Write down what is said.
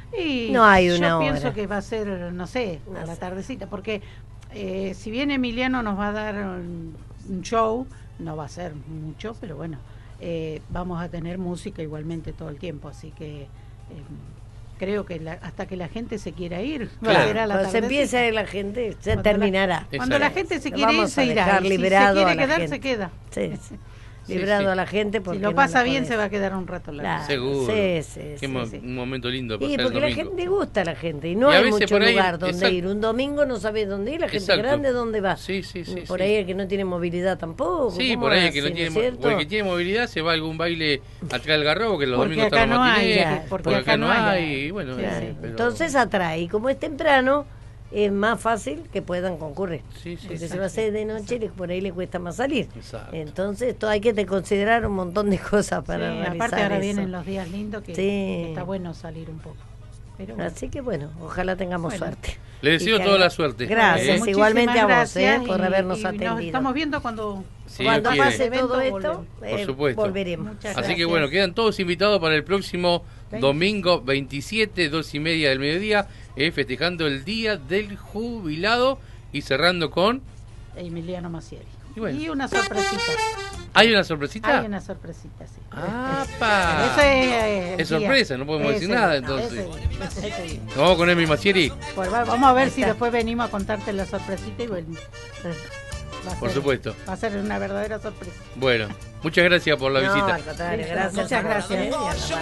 Y No hay una yo hora. pienso que va a ser, no sé, a la tardecita, porque si bien Emiliano nos va a dar un show, no va a ser mucho, pero bueno, vamos a tener música igualmente todo el tiempo, así que creo que hasta que la gente se quiera ir, Claro, será la cuando se tardecita. empiece a ir la gente, se Cuando terminará. Cuando la gente se Lo quiere ir, vamos se a irá. dejar Y si se liberado a quiere la quedar, gente. se queda. Sí, sí. Librado a la gente porque si lo no pasa la bien, podés. se va a quedar un rato largo. Claro, Seguro. Sí. Un momento lindo para Y pasar porque el la domingo. gente le gusta a la gente y no Y a hay veces mucho por ahí, lugar donde exacto. ir. Un domingo no sabes dónde ir, la gente Exacto. grande dónde va. Sí, Por sí. ahí el que no tiene movilidad tampoco. Sí, ¿cómo por ahí va el que no así, tiene, es cierto? o el que tiene movilidad se va a algún baile atrás del Garrobo, que los Porque domingos acá están los no hay, matinés, porque acá no hay, y bueno, Claro. pero... Entonces atrae, y como es temprano, es más fácil que puedan concurrir. Sí, Porque se va a hacer de noche, por ahí le cuesta más salir. Exacto. Entonces hay que considerar un montón de cosas para realizar aparte ahora eso. vienen los días lindos que está bueno salir un poco. Pero bueno. Así que bueno, ojalá tengamos suerte. Le deseo Y que toda la suerte. Gracias, Muchísimas igualmente a vos, gracias, por habernos atendido. Nos estamos viendo cuando Sí, Cuando Dios pase quiere. todo esto, volvemos. Por supuesto. volveremos. Muchas Así gracias. que bueno, quedan todos invitados para el próximo domingo 27, 2:30 del mediodía, festejando el Día del Jubilado y cerrando con... Emiliano Macieri. Y bueno. Y una sorpresita. ¿Hay una sorpresita? Hay una sorpresita, sí. ¡Apa! Eso es Es sorpresa, no podemos decir nada, entonces. Ese. ¿Nos vamos con Emi Macieri? Pues vamos a ver si después venimos a contarte la sorpresita y bueno. Por supuesto. Va a ser una verdadera sorpresa. Bueno, muchas gracias por la visita. Al contrario, gracias. Muchas gracias.